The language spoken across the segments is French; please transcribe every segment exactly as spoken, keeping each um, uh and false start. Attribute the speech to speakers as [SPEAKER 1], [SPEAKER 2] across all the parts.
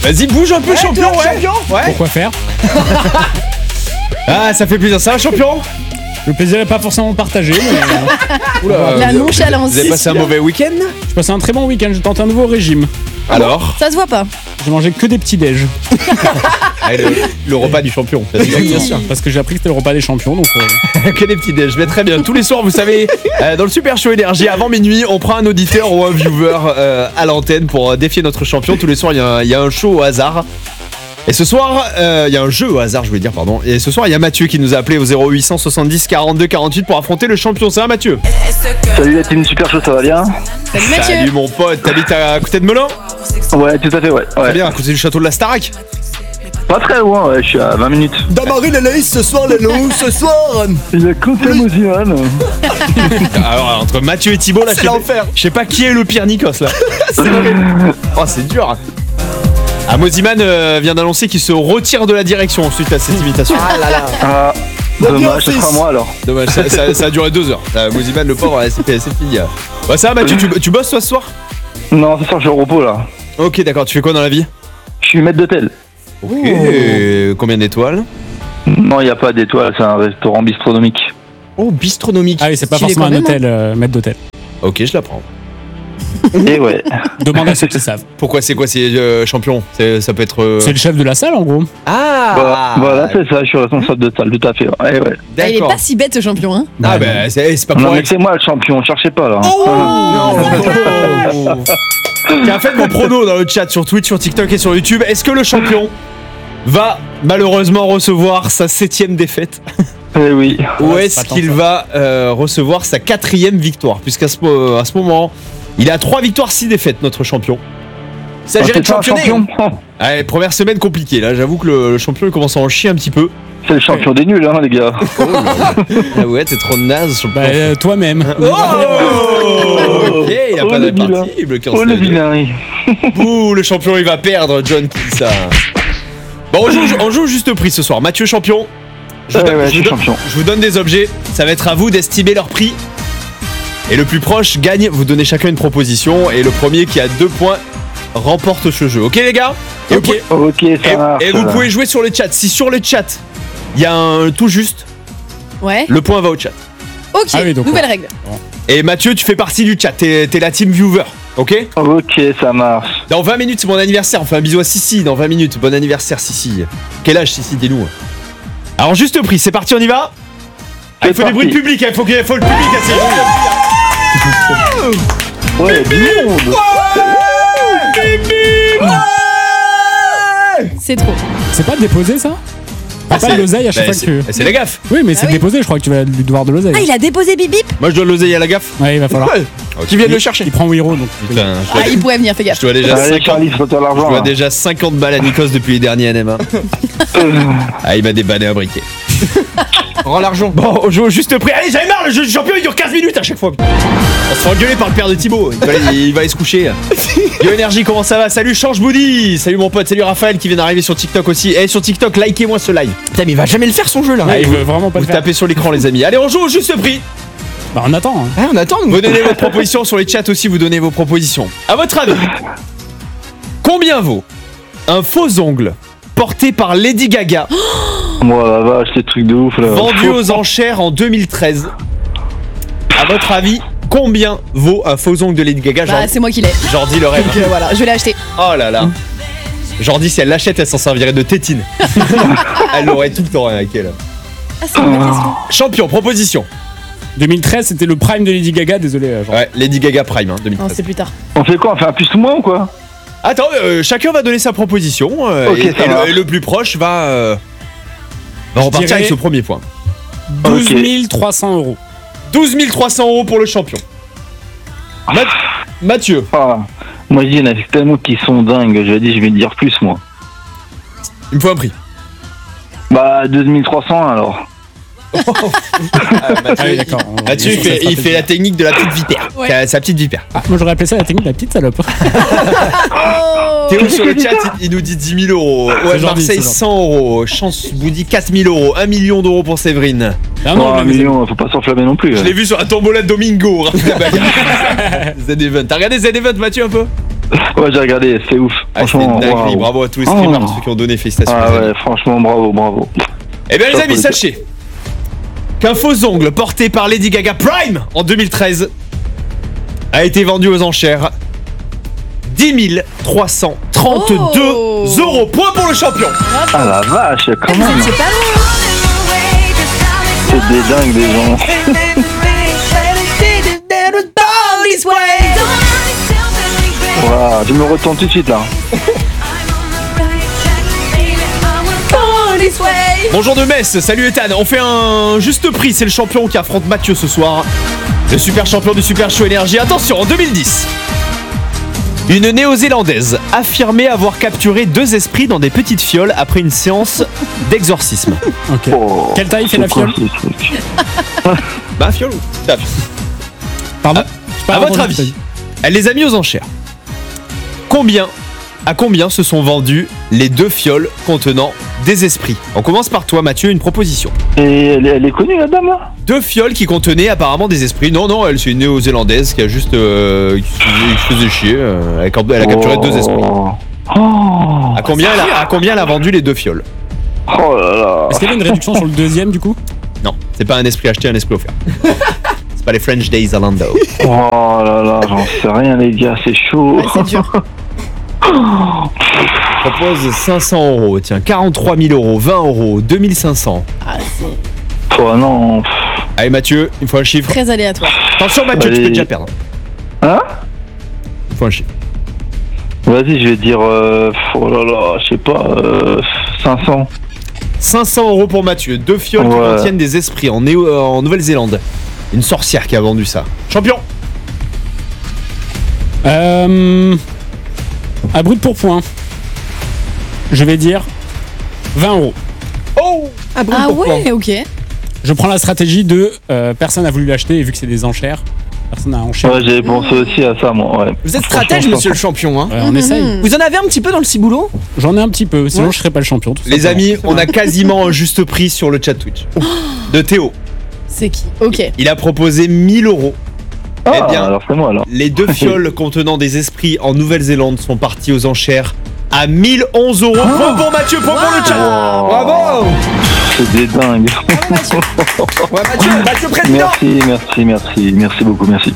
[SPEAKER 1] Vas-y, bouge un peu, ouais, champion, toi, ouais. champion. Ouais.
[SPEAKER 2] Pourquoi faire?
[SPEAKER 1] Ah, ça fait plaisir. Ça va, champion?
[SPEAKER 2] Le plaisir n'est pas forcément partagé, mais...
[SPEAKER 3] Oula, la nonchalance.
[SPEAKER 1] Vous avez passé un mauvais week-end?
[SPEAKER 2] J'ai passé un très bon week-end, j'ai tenté un nouveau régime.
[SPEAKER 1] Alors?
[SPEAKER 3] Ça se voit pas.
[SPEAKER 2] J'ai mangé que des petits déj.
[SPEAKER 1] Ah, le, le repas du champion.
[SPEAKER 2] Bien sûr, parce que j'ai appris que c'était le repas des champions, donc... Euh...
[SPEAKER 1] que des petits déj, mais très bien. Tous les soirs, vous savez, euh, dans le Super Show Énergie, avant minuit, on prend un auditeur ou un viewer euh, à l'antenne pour euh, défier notre champion. Tous les soirs, il y, y a un show au hasard. Et ce soir, il euh, y a un jeu au hasard, je voulais dire, pardon. Et ce soir, il y a Mathieu qui nous a appelé au zéro huit cent soixante-dix quarante-deux quarante-huit pour affronter le champion. Ça va, Mathieu?
[SPEAKER 4] Salut la team Super Show, ça va bien?
[SPEAKER 3] Salut Mathieu.
[SPEAKER 1] Salut mon pote, t'habites à côté de Melun?
[SPEAKER 4] Ouais, tout à fait, ouais. ouais.
[SPEAKER 1] Très bien, à côté du château de la Starac?
[SPEAKER 4] Pas très loin, ouais, je suis à vingt minutes.
[SPEAKER 5] Damary Lelaïs ce soir, les loups, ce soir.
[SPEAKER 4] Il a compté Moziman.
[SPEAKER 1] Alors, entre Mathieu et Thibaut, là,
[SPEAKER 5] c'est l'enfer.
[SPEAKER 1] Je sais pas qui est le pire Nikos, là.
[SPEAKER 5] C'est horrible.
[SPEAKER 1] Oh, c'est dur. Ah, Moziman euh, vient d'annoncer qu'il se retire de la direction suite à cette imitation.
[SPEAKER 5] Ah là là.
[SPEAKER 4] Ah, dommage, ce sera moi alors.
[SPEAKER 1] Dommage, ça, ça, ça a duré deux heures. Euh, Moziman, le pauvre, c'est fini. Bah, ça va, Mathieu, tu, tu bosses toi ce soir?
[SPEAKER 4] Non, ce soir, je suis au repos là.
[SPEAKER 1] Ok, d'accord, tu fais quoi dans la vie?
[SPEAKER 4] Je suis maître d'hôtel.
[SPEAKER 1] Ok, oh. Combien d'étoiles?
[SPEAKER 4] Non, il n'y a pas d'étoiles, c'est un restaurant bistronomique.
[SPEAKER 1] Oh, bistronomique.
[SPEAKER 2] Ah oui, c'est pas forcément un hôtel, euh, maître d'hôtel.
[SPEAKER 1] Ok, je la prends.
[SPEAKER 4] Et ouais.
[SPEAKER 2] Demande à ceux qui savent.
[SPEAKER 1] Pourquoi, c'est quoi, c'est euh, champion? Ça peut être. Euh...
[SPEAKER 2] C'est le chef de la salle en gros.
[SPEAKER 1] Ah
[SPEAKER 4] Voilà, voilà c'est ça, je suis responsable de salle, tout à fait. Ouais, ouais.
[SPEAKER 3] Ah, il est pas si bête ce champion, hein.
[SPEAKER 1] Ah, bah, c'est pas pour.
[SPEAKER 4] Non, mais c'est moi le champion, cherchez pas là.
[SPEAKER 1] Oh, oh, qui a fait mon prono dans le chat sur Twitch, sur TikTok et sur YouTube. Est-ce que le champion va malheureusement recevoir sa septième défaite?
[SPEAKER 4] Eh oui.
[SPEAKER 1] Ou est-ce qu'il va euh, recevoir sa quatrième victoire? Puisqu'à ce, à ce moment, il a trois victoires, six défaites, notre champion. Il s'agirait de championner. Champion. Allez, première semaine compliquée, là. J'avoue que le, le champion il commence à en chier un petit peu.
[SPEAKER 4] C'est le champion des nuls, hein, les gars.
[SPEAKER 1] Oh là là. Ah ouais, t'es trop naze.
[SPEAKER 2] Bah, euh, toi-même.
[SPEAKER 1] Oh, ok, il y a
[SPEAKER 4] oh,
[SPEAKER 1] pas d'impartible.
[SPEAKER 4] Oh, le vilain.
[SPEAKER 1] Ouh, le champion, il va perdre, John Kissa. Bon, on joue, on joue juste prix ce soir. Mathieu, champion. Je vous,
[SPEAKER 4] ouais,
[SPEAKER 1] donne,
[SPEAKER 4] ouais,
[SPEAKER 1] je, vous donne, je vous donne des objets. Ça va être à vous d'estimer leur prix. Et le plus proche gagne. Vous donnez chacun une proposition. Et le premier qui a deux points remporte ce jeu. Ok, les gars? Et
[SPEAKER 4] Ok, vous, okay ça
[SPEAKER 1] et,
[SPEAKER 4] marche.
[SPEAKER 1] Et vous pouvez jouer sur le chat. Si sur le chat, il y a un tout juste,
[SPEAKER 3] ouais,
[SPEAKER 1] le point va au chat.
[SPEAKER 3] Ok, ah oui, donc nouvelle ouais. règle.
[SPEAKER 1] Et Mathieu, tu fais partie du chat. T'es, t'es la team viewer. Ok?
[SPEAKER 4] Ok, ça marche.
[SPEAKER 1] Dans vingt minutes, c'est mon anniversaire. On fait un bisou à Sissi dans vingt minutes. Bon anniversaire, Sissi. Quel âge, Sissi? Dis-nous. Alors, juste prix, c'est parti, on y va? Ah, il faut parti. Des bruits de public, il faut, qu'il faut le public assez.
[SPEAKER 4] Ouais, ouais, du monde.
[SPEAKER 1] Ouais,
[SPEAKER 3] ouais. C'est trop.
[SPEAKER 2] C'est pas déposé ça? Ah, pas de l'oseille à chaque
[SPEAKER 1] bah,
[SPEAKER 2] fois que tu...
[SPEAKER 1] C'est la gaffe.
[SPEAKER 2] Oui, mais
[SPEAKER 3] ah
[SPEAKER 2] c'est
[SPEAKER 3] oui.
[SPEAKER 2] déposé, je crois que tu vas lui devoir de l'oseille.
[SPEAKER 3] Ah, il a déposé Bip Bip.
[SPEAKER 1] Moi, je dois de l'oseille à la gaffe.
[SPEAKER 2] Ouais, il va falloir.
[SPEAKER 1] Ouais. Okay. Qui vient de le chercher.
[SPEAKER 2] Il prend Wiro, donc.
[SPEAKER 1] Putain,
[SPEAKER 3] ah, il pourrait venir, fais gaffe.
[SPEAKER 1] Je dois déjà,
[SPEAKER 4] Allez,
[SPEAKER 1] cinquante...
[SPEAKER 4] Charlie, je
[SPEAKER 1] je dois déjà cinquante balles à Nikos depuis les derniers N M A. Ah, il m'a débanné un briquet. Rends l'argent. Bon, on joue au juste prix. Allez, j'avais marre, le jeu du champion il dure quinze minutes à chaque fois. On se fait engueuler par le père de Thibaut. Il va, il va aller se coucher. Yo Énergie, comment ça va? Salut Change Boudy. Salut mon pote, salut Raphaël qui vient d'arriver sur TikTok aussi. Et hey, sur TikTok, likez-moi ce live. Putain, mais il va jamais le faire son jeu là.
[SPEAKER 2] Ah, il veut vraiment pas
[SPEAKER 1] vous
[SPEAKER 2] le faire.
[SPEAKER 1] Tapez sur l'écran les amis. Allez, on joue au juste prix.
[SPEAKER 2] Bah on attend. Hein.
[SPEAKER 1] Ah, on attend. Vous donnez vos propositions sur les chats aussi, vous donnez vos propositions. À votre avis, combien vaut un faux ongle porté par Lady Gaga?
[SPEAKER 4] Moi la vache, c'est trucs de ouf là.
[SPEAKER 1] Vendu aux enchères en deux mille treize. À votre avis, combien vaut un faux ongle de Lady Gaga?
[SPEAKER 3] Bah, c'est moi qui l'ai.
[SPEAKER 1] Jordi le rêve.
[SPEAKER 3] Donc euh, voilà, je vais l'acheter.
[SPEAKER 1] Oh là là. Jordi, si elle l'achète, elle s'en servirait de tétine. Elle l'aurait tout le temps avec elle.
[SPEAKER 3] Ah, c'est une bonne question.
[SPEAKER 1] Champion, proposition.
[SPEAKER 2] deux mille treize, c'était le prime de Lady Gaga, désolé. Genre.
[SPEAKER 1] Ouais, Lady Gaga prime, hein, deux mille treize.
[SPEAKER 3] Non, c'est plus tard.
[SPEAKER 4] On fait quoi? On fait un plus ou moins ou quoi?
[SPEAKER 1] Attends, euh, chacun va donner sa proposition. Euh,
[SPEAKER 4] okay,
[SPEAKER 1] et, et, le, et le plus proche va, euh, va repartir avec ce premier point.
[SPEAKER 2] douze mille trois cents euros.
[SPEAKER 1] douze mille trois cents euros pour le champion. Math- Mathieu.
[SPEAKER 4] Ah, moi je dis, il y en a tellement qui sont dingues. Je vais dire, je vais dire plus moi.
[SPEAKER 1] Il me faut un prix.
[SPEAKER 4] Bah, douze mille trois cents alors.
[SPEAKER 1] Ah, Mathieu,
[SPEAKER 2] ah oui, d'accord.
[SPEAKER 1] Mathieu il, fait, il fait la technique de la petite vipère.
[SPEAKER 3] Ouais.
[SPEAKER 1] Sa, sa petite vipère.
[SPEAKER 2] Ah, moi j'aurais appelé ça la technique de la petite salope.
[SPEAKER 3] Oh.
[SPEAKER 1] Théo sur le chat, il, il nous dit dix mille euros. Ouais, Marseille cent euros. Chance Boudi quatre mille euros. un million d'euros pour Séverine.
[SPEAKER 2] Ah non,
[SPEAKER 4] oh, un million, faut pas s'enflammer non plus.
[SPEAKER 1] Je l'ai vu sur la tombola de Domingo. Z-Event. T'as regardé Z-Event, Mathieu, un peu?
[SPEAKER 4] Ouais, j'ai regardé, c'est ouf.
[SPEAKER 1] Ah, c'était
[SPEAKER 4] Franchement,
[SPEAKER 1] une dinguerie.
[SPEAKER 4] waouh.
[SPEAKER 1] Bravo à tous les streamers,
[SPEAKER 4] Oh.
[SPEAKER 1] ceux qui ont donné, félicitations.
[SPEAKER 4] Ah
[SPEAKER 1] les amis.
[SPEAKER 4] ouais, franchement, bravo, bravo.
[SPEAKER 1] Eh bien les
[SPEAKER 4] Chapeau,
[SPEAKER 1] amis,
[SPEAKER 4] les gars.
[SPEAKER 1] sachez qu'un faux ongle porté par Lady Gaga Prime en deux mille treize a été vendu aux enchères dix mille trois cent trente-deux
[SPEAKER 3] Oh.
[SPEAKER 1] euros. Point pour le champion.
[SPEAKER 4] Ah la vache, quand
[SPEAKER 3] Vous
[SPEAKER 4] même.
[SPEAKER 3] étiez pas loin.
[SPEAKER 4] C'est des dingues, des gens. Waouh, je me retourne tout de suite là.
[SPEAKER 1] Bonjour de Metz, salut Ethan. On fait un juste prix, c'est le champion qui affronte Mathieu ce soir. Le super champion du Super Show Énergie. Attention, en deux mille dix, une néo-zélandaise affirmait avoir capturé deux esprits dans des petites fioles après une séance d'exorcisme.
[SPEAKER 2] Ok.
[SPEAKER 4] Oh,
[SPEAKER 2] Quelle taille fait
[SPEAKER 4] c'est
[SPEAKER 2] la
[SPEAKER 4] quoi
[SPEAKER 2] fiole?
[SPEAKER 4] ce truc?
[SPEAKER 1] Bah, fiole ou ta fiole.
[SPEAKER 2] Pardon
[SPEAKER 1] Ah,
[SPEAKER 2] J'ai pas
[SPEAKER 1] À votre
[SPEAKER 2] entendu ce que
[SPEAKER 1] avis, elle les a mis aux enchères. Combien, à combien se sont vendus les deux fioles contenant des esprits? On commence par toi, Mathieu, une proposition.
[SPEAKER 4] Et elle, elle est connue la dame là?
[SPEAKER 1] Deux fioles qui contenaient apparemment des esprits. Non, non, elle c'est une néo-zélandaise qui a juste euh, qui se faisait, qui se faisait chier. euh, elle, a, elle a capturé
[SPEAKER 4] Oh.
[SPEAKER 1] deux esprits.
[SPEAKER 4] Oh,
[SPEAKER 1] À combien, elle a, à combien elle a vendu les deux fioles?
[SPEAKER 4] oh là là.
[SPEAKER 2] Est-ce qu'il y avait une réduction sur le deuxième du coup?
[SPEAKER 1] Non, c'est pas un esprit acheté, un esprit offert. C'est pas les French Days Orlando.
[SPEAKER 4] Oh là là, j'en sais rien les gars, c'est chaud.
[SPEAKER 3] Ouais, c'est dur.
[SPEAKER 1] Je propose cinq cents euros, tiens, quarante-trois mille euros, vingt euros, deux mille cinq cents.
[SPEAKER 3] Ah, c'est
[SPEAKER 4] Oh non.
[SPEAKER 1] Allez Mathieu, il faut un chiffre.
[SPEAKER 3] très aléatoire.
[SPEAKER 1] Attention Mathieu, tu
[SPEAKER 4] Allez.
[SPEAKER 1] peux déjà perdre.
[SPEAKER 4] Hein?
[SPEAKER 1] Il faut un chiffre.
[SPEAKER 4] Vas-y, je vais dire, euh, oh là là, je sais pas, euh, cinq cents.
[SPEAKER 1] cinq cents euros pour Mathieu, deux fioles qui
[SPEAKER 4] Ouais.
[SPEAKER 1] contiennent des esprits en, Néo- euh, en Nouvelle-Zélande. Une sorcière qui a vendu ça. Champion.
[SPEAKER 2] Euh. À brut pour point. Je vais dire vingt euros.
[SPEAKER 1] Oh
[SPEAKER 3] Ah ouais, ok.
[SPEAKER 2] Je prends la stratégie de euh, personne n'a voulu l'acheter et vu que c'est des enchères, personne n'a enchère.
[SPEAKER 4] Ouais, j'ai pensé aussi à ça, moi, ouais.
[SPEAKER 5] Vous êtes stratège, monsieur le champion, hein.
[SPEAKER 2] Ouais, on essaye.
[SPEAKER 5] Vous en avez un petit peu dans le ciboulot?
[SPEAKER 2] J'en ai un petit peu, sinon
[SPEAKER 5] Ouais.
[SPEAKER 2] je serais pas le champion. tout
[SPEAKER 1] Les
[SPEAKER 2] simplement.
[SPEAKER 1] amis, on a quasiment un juste prix sur le chat Twitch. De Théo.
[SPEAKER 3] C'est qui? Ok.
[SPEAKER 1] Il a proposé mille euros.
[SPEAKER 4] Ah,
[SPEAKER 1] Eh bien,
[SPEAKER 4] alors c'est moi, alors.
[SPEAKER 1] Les deux fioles contenant des esprits en Nouvelle-Zélande sont parties aux enchères à mille onze euros. Point pour Mathieu, point pour le chat.
[SPEAKER 4] Wow.
[SPEAKER 5] Bravo.
[SPEAKER 4] C'est des dingues.
[SPEAKER 5] Ouais, Mathieu, Mathieu président.
[SPEAKER 4] Merci, merci, merci, merci beaucoup, merci.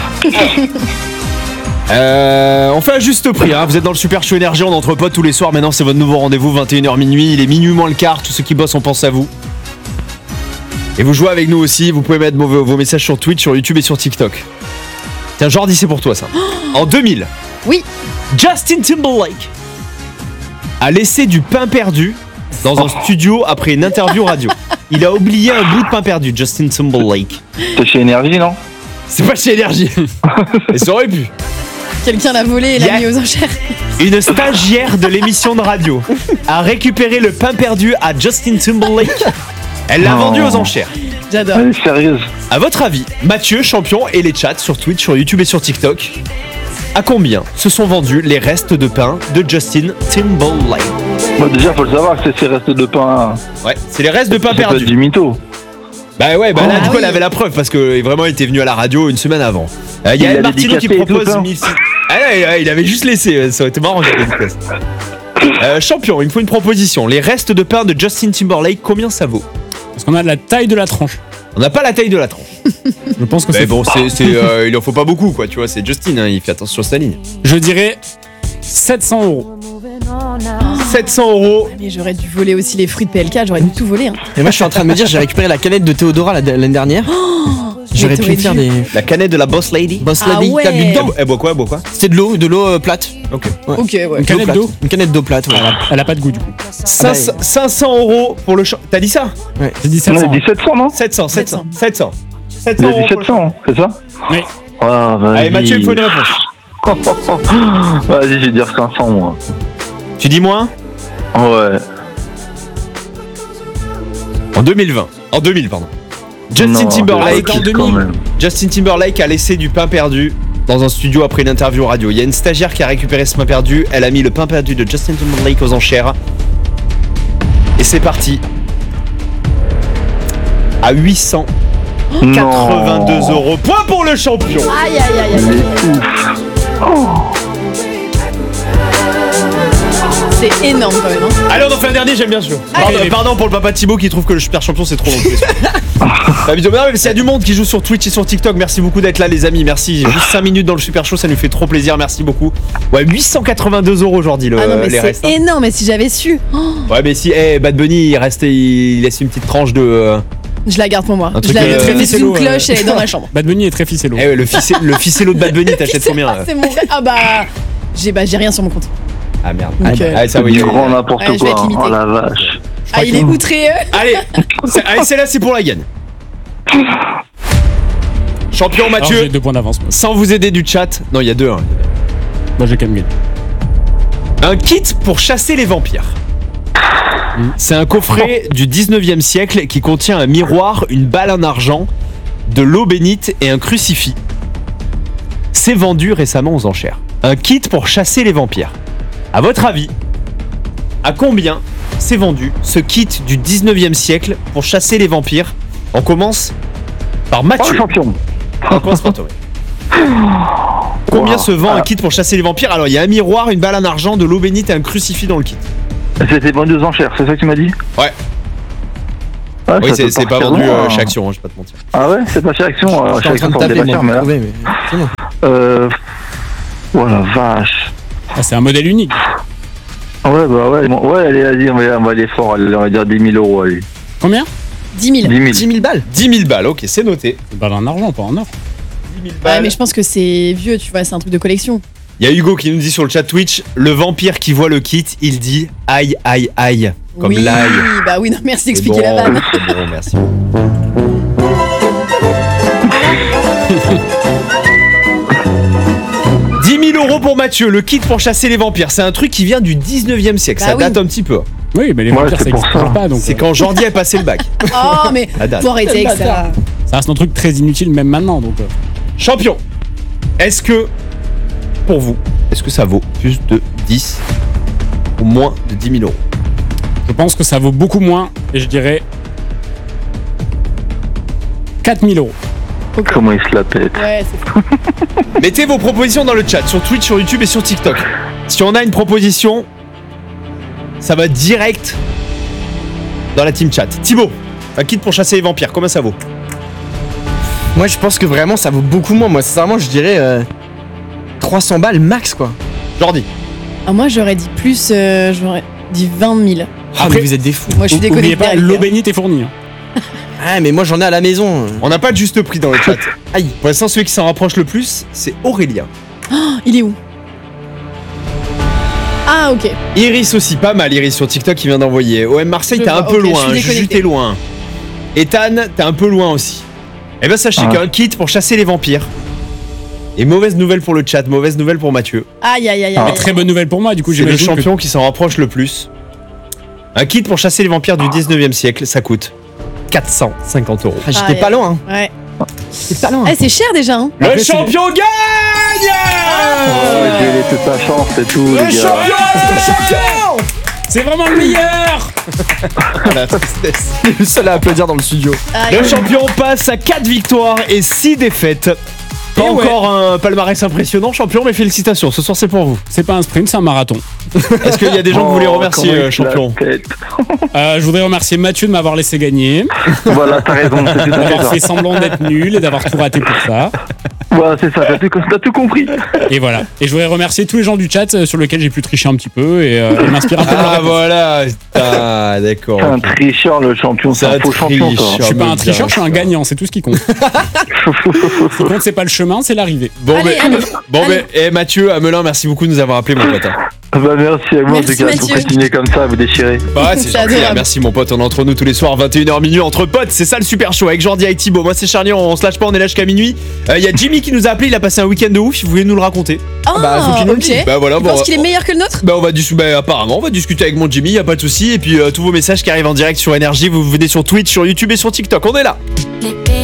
[SPEAKER 1] Euh, on fait un juste prix, hein. Vous êtes dans le Super Show Énergie, on est entre potes tous les soirs. Maintenant, c'est votre nouveau rendez-vous, vingt et une heures minuit. Il est minuit moins le quart. Tous ceux qui bossent, on pense à vous. Et vous jouez avec nous aussi. Vous pouvez mettre vos, vos messages sur Twitch, sur YouTube et sur TikTok. Tiens, Jordi, c'est pour toi ça. En deux mille,
[SPEAKER 3] Oui.
[SPEAKER 1] Justin Timberlake a laissé du pain perdu dans un studio après une interview radio. Il a oublié un bout de pain perdu, Justin Timberlake.
[SPEAKER 4] C'est chez Énergie, non?
[SPEAKER 1] C'est pas chez Énergie. Et ça aurait pu.
[SPEAKER 3] Quelqu'un l'a volé et l'a
[SPEAKER 1] Yeah.
[SPEAKER 3] mis aux enchères.
[SPEAKER 1] Une stagiaire de l'émission de radio a récupéré le pain perdu à Justin Timberlake. Elle l'a
[SPEAKER 4] Non.
[SPEAKER 1] vendu aux enchères.
[SPEAKER 3] J'adore.
[SPEAKER 4] Elle est sérieuse.
[SPEAKER 1] À votre avis, Mathieu, champion, et les chats sur Twitch, sur YouTube et sur TikTok, à combien se sont vendus les restes de pain de Justin Timberlake?
[SPEAKER 4] Moi, déjà, faut le savoir que c'est ces restes de pain.
[SPEAKER 1] Ouais, c'est les restes de pain
[SPEAKER 4] C'est pas
[SPEAKER 1] perdu.
[SPEAKER 4] du mytho.
[SPEAKER 1] Bah ouais, bah là,
[SPEAKER 3] Ah
[SPEAKER 1] du coup, elle
[SPEAKER 3] oui.
[SPEAKER 1] avait la preuve parce que vraiment, il était venu à la radio une semaine avant. Il
[SPEAKER 4] Il
[SPEAKER 1] y a
[SPEAKER 4] a
[SPEAKER 1] El Martino qui
[SPEAKER 4] dédicacé et tout,
[SPEAKER 1] propose
[SPEAKER 4] ça
[SPEAKER 1] mille six cents. Ah ouais, ouais, il avait juste laissé, euh, ça aurait été marrant qu'il dédicace. Euh, champion, il me faut une proposition. Les restes de pain de Justin Timberlake, combien ça vaut?
[SPEAKER 2] Parce qu'on a de la taille de la tranche.
[SPEAKER 1] On n'a pas la taille de la tranche.
[SPEAKER 2] Je pense que
[SPEAKER 1] Mais
[SPEAKER 2] c'est
[SPEAKER 1] bon, c'est, c'est, euh, il en faut pas beaucoup, quoi. Tu vois, c'est Justin, hein, il fait attention sur sa ligne.
[SPEAKER 2] Je dirais sept cents euros.
[SPEAKER 1] sept cents euros.
[SPEAKER 3] Mais j'aurais dû voler aussi les fruits de P L K, j'aurais dû tout voler. Hein.
[SPEAKER 5] Et moi, je suis en train de me dire, j'ai récupéré la canette de Théodora la- l'année dernière. J'aurais pu
[SPEAKER 3] t'aurais
[SPEAKER 5] me faire
[SPEAKER 3] dû.
[SPEAKER 5] des
[SPEAKER 1] La canette de la Boss Lady.
[SPEAKER 5] Boss
[SPEAKER 3] Ah
[SPEAKER 5] Lady.
[SPEAKER 3] ouais.
[SPEAKER 5] T'as bu
[SPEAKER 1] Elle,
[SPEAKER 5] dedans?
[SPEAKER 1] bo- elle boit quoi, elle boit quoi?
[SPEAKER 5] C'était de l'eau, de l'eau euh, plate.
[SPEAKER 1] Ok.
[SPEAKER 5] Ouais.
[SPEAKER 3] Ok, ouais.
[SPEAKER 2] Une canette
[SPEAKER 5] plate.
[SPEAKER 2] d'eau.
[SPEAKER 5] Une canette d'eau plate, ouais.
[SPEAKER 2] Elle a pas de goût du coup.
[SPEAKER 1] cinq cents cinq cents euros pour le champ. T'as dit ça?
[SPEAKER 2] J'ai dit
[SPEAKER 4] On
[SPEAKER 2] sept
[SPEAKER 4] a
[SPEAKER 2] cents.
[SPEAKER 4] dit sept cents, non?
[SPEAKER 1] sept cents, sept cents, sept cents. sept
[SPEAKER 4] Il
[SPEAKER 1] cents
[SPEAKER 4] a dit
[SPEAKER 1] euros. pour
[SPEAKER 4] sept
[SPEAKER 1] le
[SPEAKER 4] cents, c'est ça?
[SPEAKER 2] Oui.
[SPEAKER 4] Ah, vas-y.
[SPEAKER 1] Allez, Mathieu, il faut une réponse.
[SPEAKER 4] Vas-y, je vais dire cinq cents, moi.
[SPEAKER 1] Tu dis moins?
[SPEAKER 4] Ouais.
[SPEAKER 1] En deux mille vingt. En deux mille, pardon. Justin
[SPEAKER 4] Non,
[SPEAKER 1] Timberlake.
[SPEAKER 2] c'est en deux
[SPEAKER 4] quand
[SPEAKER 2] mille.
[SPEAKER 4] même.
[SPEAKER 1] Justin Timberlake a laissé du pain perdu dans un studio après une interview radio. Il y a une stagiaire qui a récupéré ce pain perdu. Elle a mis le pain perdu de Justin Timberlake aux enchères. Et c'est parti. À huit cent quatre-vingt-deux
[SPEAKER 4] Non.
[SPEAKER 1] euros. Point pour le champion.
[SPEAKER 3] Aïe, aïe, aïe, aïe.
[SPEAKER 4] Les ouf.
[SPEAKER 3] C'est énorme quand même. Hein.
[SPEAKER 1] Allez, on en fait un dernier, j'aime bien sûr.
[SPEAKER 3] Allez.
[SPEAKER 1] Pardon, pardon pour le papa Thibaut qui trouve que le super champion c'est trop long. Bah, bisous. Non, mais s'il y a du monde qui joue sur Twitch et sur TikTok, merci beaucoup d'être là les amis, merci. Juste cinq minutes dans le super show, ça nous fait trop plaisir, merci beaucoup. Ouais, huit cent quatre-vingt-deux euros aujourd'hui le,
[SPEAKER 3] Ah non, mais
[SPEAKER 1] les
[SPEAKER 3] c'est
[SPEAKER 1] restes. Hein.
[SPEAKER 3] énorme, mais si j'avais su. Oh,
[SPEAKER 1] Ouais, mais si, eh, Bad Bunny il reste, il laisse une petite tranche de. Euh...
[SPEAKER 3] je la garde pour moi.
[SPEAKER 1] Un
[SPEAKER 3] Je
[SPEAKER 1] truc,
[SPEAKER 3] la
[SPEAKER 1] euh,
[SPEAKER 3] mettrai sous
[SPEAKER 2] ficello,
[SPEAKER 3] une cloche
[SPEAKER 2] euh.
[SPEAKER 3] et dans ma chambre.
[SPEAKER 2] Bad Bunny est très ficello.
[SPEAKER 1] Eh ouais, le, ficé, le ficello de Bad Bunny, t'achètes combien
[SPEAKER 3] Ah,
[SPEAKER 1] là
[SPEAKER 3] c'est mon vrai. Ah bah. J'ai bah, j'ai rien sur mon compte.
[SPEAKER 1] Ah merde.
[SPEAKER 3] Donc,
[SPEAKER 1] ah,
[SPEAKER 3] euh,
[SPEAKER 1] ah, ça oui.
[SPEAKER 4] Du
[SPEAKER 1] oui.
[SPEAKER 4] grand n'importe
[SPEAKER 3] Ouais, je vais
[SPEAKER 4] quoi.
[SPEAKER 3] être limité.
[SPEAKER 4] Oh la vache.
[SPEAKER 3] Ah, il est outré. euh.
[SPEAKER 1] Allez, c'est- allez, celle-là c'est pour la gagne. Champion
[SPEAKER 2] Alors,
[SPEAKER 1] Mathieu,
[SPEAKER 2] j'ai deux points d'avance. Moi,
[SPEAKER 1] sans vous aider du chat. Non, il y a deux. Hein.
[SPEAKER 2] moi j'ai quand même gagné.
[SPEAKER 1] Un kit pour chasser les vampires. C'est un coffret du dix-neuvième siècle qui contient un miroir, une balle en argent, de l'eau bénite et un crucifix. C'est vendu récemment aux enchères. Un kit pour chasser les vampires. À votre avis, à combien c'est vendu ce kit du dix-neuvième siècle pour chasser les vampires? On commence par
[SPEAKER 4] Oh
[SPEAKER 1] Mathieu.
[SPEAKER 4] le champion.
[SPEAKER 1] On commence par toi. Combien
[SPEAKER 4] Wow.
[SPEAKER 1] se vend un
[SPEAKER 4] Ah.
[SPEAKER 1] kit pour chasser les vampires? Alors il y a un miroir, une balle en argent, de l'eau bénite et un crucifix dans le kit.
[SPEAKER 4] C'était vendu aux enchères, c'est ça que tu m'as dit?
[SPEAKER 1] Ouais.
[SPEAKER 4] Ah,
[SPEAKER 1] Oui,
[SPEAKER 4] ça
[SPEAKER 1] c'est
[SPEAKER 4] peut
[SPEAKER 1] c'est pas
[SPEAKER 4] partir
[SPEAKER 1] vendu
[SPEAKER 4] loin,
[SPEAKER 1] euh,
[SPEAKER 4] hein.
[SPEAKER 1] chez Action, hein, je vais pas te mentir.
[SPEAKER 4] Ah ouais, c'est pas chez Action. euh,
[SPEAKER 5] Je suis
[SPEAKER 4] Chez
[SPEAKER 5] en
[SPEAKER 4] Action,
[SPEAKER 5] train de
[SPEAKER 4] ça
[SPEAKER 5] taper, moi,
[SPEAKER 4] débattre, mais
[SPEAKER 5] pour
[SPEAKER 4] là.
[SPEAKER 5] trouver, mais c'est bon.
[SPEAKER 4] Euh. Oh la vache.
[SPEAKER 2] Ah, c'est un modèle unique.
[SPEAKER 4] Ouais, bah ouais, bon, ouais, allez, vas-y, on va, on va aller fort, allez, on va dire dix mille euros, allez.
[SPEAKER 2] Combien?
[SPEAKER 3] dix mille.
[SPEAKER 4] dix mille.
[SPEAKER 5] dix mille balles.
[SPEAKER 1] dix mille balles, ok, c'est noté.
[SPEAKER 2] C'est pas en argent, pas en or.
[SPEAKER 1] dix mille
[SPEAKER 3] Ouais,
[SPEAKER 1] balles.
[SPEAKER 3] mais je pense que c'est vieux, tu vois, c'est un truc de collection.
[SPEAKER 1] Il y a Hugo qui nous dit sur le chat Twitch, le vampire qui voit le kit, il dit aïe aïe aïe, comme
[SPEAKER 3] oui,
[SPEAKER 1] l'ail.
[SPEAKER 3] bah oui, non, merci
[SPEAKER 1] C'est
[SPEAKER 3] d'expliquer la
[SPEAKER 1] bon,
[SPEAKER 3] vanne.
[SPEAKER 1] c'est bon, merci. dix mille euros pour Mathieu, le kit pour chasser les vampires. C'est un truc qui vient du dix-neuvième siècle,
[SPEAKER 3] Bah
[SPEAKER 1] ça
[SPEAKER 3] oui.
[SPEAKER 1] date un petit peu.
[SPEAKER 2] Oui, mais les
[SPEAKER 4] Ouais,
[SPEAKER 2] vampires
[SPEAKER 4] c'est
[SPEAKER 2] ça
[SPEAKER 4] pour
[SPEAKER 2] existe
[SPEAKER 4] ça.
[SPEAKER 2] toujours pas. donc
[SPEAKER 1] C'est
[SPEAKER 2] euh,
[SPEAKER 1] quand Jordi a passé le bac.
[SPEAKER 3] Oh, mais
[SPEAKER 1] Ça date.
[SPEAKER 3] faut arrêter avec ça.
[SPEAKER 2] ça reste un truc très inutile même maintenant. Donc, euh,
[SPEAKER 1] Champion, est-ce que, pour vous, est-ce que ça vaut plus de dix ou moins de dix mille euros?
[SPEAKER 2] je pense que ça vaut beaucoup moins. Et je dirais quatre mille euros.
[SPEAKER 4] Comment il se la pète.
[SPEAKER 3] Ouais, c'est fou.
[SPEAKER 1] Mettez vos propositions dans le chat, sur Twitch, sur YouTube et sur TikTok. Si on a une proposition, ça va direct dans la team chat. Thibaut, un kit pour chasser les vampires, combien ça vaut?
[SPEAKER 5] Moi, je pense que vraiment, ça vaut beaucoup moins. Moi, sincèrement, je dirais euh, trois cents balles max, quoi.
[SPEAKER 1] Jordi.
[SPEAKER 3] Ah, moi, j'aurais dit plus, euh, j'aurais dit vingt mille.
[SPEAKER 5] Ah,
[SPEAKER 1] Après-
[SPEAKER 5] mais vous êtes des fous.
[SPEAKER 3] Moi, je suis
[SPEAKER 2] Oubliez
[SPEAKER 3] déconnecté.
[SPEAKER 2] pas, l'eau bénite est fournie. hein.
[SPEAKER 5] Ah, mais moi, j'en ai à la maison.
[SPEAKER 1] On n'a pas de juste prix dans le chat.
[SPEAKER 5] Aïe.
[SPEAKER 1] Pour l'instant, celui qui s'en rapproche le plus, c'est Aurélien.
[SPEAKER 3] Il est où? Ah, ok.
[SPEAKER 1] Iris aussi, pas mal Iris sur TikTok qui vient d'envoyer. O M Marseille,
[SPEAKER 3] Je
[SPEAKER 1] t'es un
[SPEAKER 3] vois,
[SPEAKER 1] peu
[SPEAKER 3] ok, je
[SPEAKER 1] loin.
[SPEAKER 3] suis
[SPEAKER 1] Juju,
[SPEAKER 3] déconnecté.
[SPEAKER 1] t'es loin. Ethan, t'es un peu loin aussi. Eh ben sachez
[SPEAKER 4] Ah.
[SPEAKER 1] qu'un kit pour chasser les vampires. Et mauvaise nouvelle pour le chat, mauvaise nouvelle pour Mathieu.
[SPEAKER 3] Aïe, aïe, aïe,
[SPEAKER 4] Ah.
[SPEAKER 3] aïe.
[SPEAKER 2] Très bonne nouvelle pour moi, du coup,
[SPEAKER 1] C'est le
[SPEAKER 2] j'imagine que-
[SPEAKER 1] champion qui s'en rapproche le plus. Un kit pour chasser les vampires du dix-neuvième siècle, ça coûte quatre cent cinquante euros.
[SPEAKER 5] Ah, j'étais
[SPEAKER 3] Aïe,
[SPEAKER 5] pas
[SPEAKER 3] aïe.
[SPEAKER 5] loin. hein.
[SPEAKER 3] Ouais.
[SPEAKER 5] J'étais pas loin.
[SPEAKER 3] Eh, c'est cher déjà, hein.
[SPEAKER 1] Le
[SPEAKER 2] Après, c'est-
[SPEAKER 1] champion gagne
[SPEAKER 4] Ouais, j'ai laissé ta chance et tout,
[SPEAKER 1] Le
[SPEAKER 4] les gars.
[SPEAKER 1] champion Le champion
[SPEAKER 2] C'est vraiment le meilleur.
[SPEAKER 1] La tristesse.
[SPEAKER 5] le seul à applaudir dans le studio.
[SPEAKER 3] Aïe.
[SPEAKER 1] Le champion passe à quatre victoires et six défaites. Pas
[SPEAKER 2] Et ouais.
[SPEAKER 1] encore un palmarès impressionnant, champion, mais félicitations. Ce soir, c'est pour vous.
[SPEAKER 2] C'est pas un sprint, c'est un marathon.
[SPEAKER 1] Est-ce qu'il y a des gens que vous voulez
[SPEAKER 4] Oh,
[SPEAKER 1] remercier,
[SPEAKER 4] comment il
[SPEAKER 1] euh,
[SPEAKER 4] se la
[SPEAKER 1] champion?
[SPEAKER 4] pète.
[SPEAKER 2] Euh, je voudrais remercier Mathieu de m'avoir laissé gagner,
[SPEAKER 4] Voilà, t'as raison, c'est tout à fait
[SPEAKER 2] d'avoir
[SPEAKER 4] ça.
[SPEAKER 2] fait semblant d'être nul et d'avoir tout raté pour ça.
[SPEAKER 4] Voilà, c'est ça, t'as tout, t'as tout compris.
[SPEAKER 2] Et voilà. Et je voudrais remercier tous les gens du chat euh, sur lesquels j'ai pu tricher un petit peu et, euh, et m'inspirer un peu de leur
[SPEAKER 1] Ah
[SPEAKER 2] réponse.
[SPEAKER 1] voilà, ah, d'accord.
[SPEAKER 4] C'est un
[SPEAKER 1] ok.
[SPEAKER 4] tricheur, le champion, c'est
[SPEAKER 1] Ça
[SPEAKER 4] un faux champion,
[SPEAKER 1] triche.
[SPEAKER 4] toi.
[SPEAKER 2] Je suis pas un
[SPEAKER 1] Ah,
[SPEAKER 2] tricheur, je suis un
[SPEAKER 1] bien,
[SPEAKER 2] gagnant, c'est tout ce qui compte. Ce qui compte, c'est pas le chemin, c'est l'arrivée.
[SPEAKER 1] Bon,
[SPEAKER 3] Allez,
[SPEAKER 1] mais,
[SPEAKER 3] allez,
[SPEAKER 1] bon,
[SPEAKER 3] allez.
[SPEAKER 1] mais, eh, Mathieu, Amelin, merci beaucoup de nous avoir appelé, mon pote. hein.
[SPEAKER 4] Bah merci à vous, en
[SPEAKER 3] Merci,
[SPEAKER 4] tout cas, vous
[SPEAKER 3] Mathieu.
[SPEAKER 4] continuez comme ça, vous déchirez.
[SPEAKER 1] Bah ouais, c'est
[SPEAKER 3] C'est
[SPEAKER 1] gentil,
[SPEAKER 3] adorable.
[SPEAKER 1] hein. Merci, mon pote. On est entre nous tous les soirs, vingt et une heures minuit, entre potes. C'est ça le super show avec Jordi et Thibaut. Moi, c'est Charlie, on se lâche pas, on est là jusqu'à minuit. Il y a Jimmy qui nous a appelé, il a passé un week-end de ouf. Vous voulez nous le raconter?
[SPEAKER 3] Ah,
[SPEAKER 5] bah, faut qu'il nous le
[SPEAKER 3] ok.
[SPEAKER 5] dise.
[SPEAKER 1] Bah voilà,
[SPEAKER 3] Tu
[SPEAKER 1] bon.
[SPEAKER 3] penses qu'il est meilleur que le nôtre?
[SPEAKER 1] Bah on va dis- bah, apparemment on va discuter avec mon Jimmy, y a pas de souci. Et puis euh, tous vos messages qui arrivent en direct sur Énergie, vous venez sur Twitch, sur YouTube et sur TikTok. On est là.